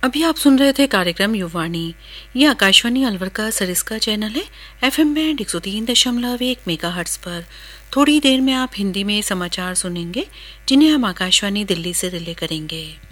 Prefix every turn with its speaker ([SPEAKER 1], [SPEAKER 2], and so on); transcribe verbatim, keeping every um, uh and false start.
[SPEAKER 1] अभी आप सुन रहे थे कार्यक्रम युवाणी। ये आकाशवाणी अलवर का सरिस्का चैनल है। एफएम बैंड एक सौ तीन दशमलव एक मेगाहर्ट्ज पर। थोड़ी देर में आप हिंदी में समाचार सुनेंगे जिन्हें हम आकाशवाणी दिल्ली से रिले करेंगे।